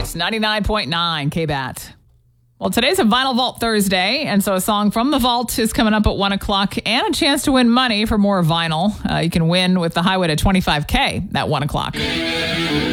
It's 99.9 KBAT. Well, today's a Vinyl Vault Thursday, and so a song from the vault is coming up at 1 o'clock and a chance to win money for more vinyl. You can win with the Highway to 25K at 1 o'clock.